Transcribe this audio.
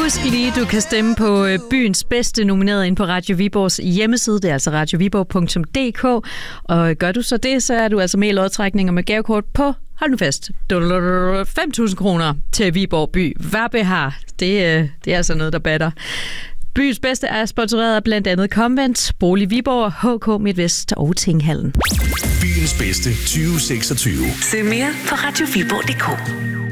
Husk lige, du kan stemme på byens bedste nomineret ind på Radio Viborgs hjemmeside. Det er altså radioviborg.dk. Og gør du så det, så er du altså med i lodtrækninger med gavekort på, hold nu fast, 5.000 kroner til Viborg by. Hvad behar? Det er altså noget, der batter. Byens bedste er sponsoreret af blandt andet Convent, Bolig Viborg, HK MidtVest og Tinghallen. Byens bedste 2026. Se mere på radioviborg.dk.